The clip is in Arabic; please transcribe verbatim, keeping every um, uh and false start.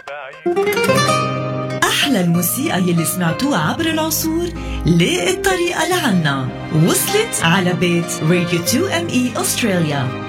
أحلى الموسيقى يلي سمعتوها عبر العصور لقت الطريقة لعنا، وصلت على بيت راديو تو ام اي أستراليا.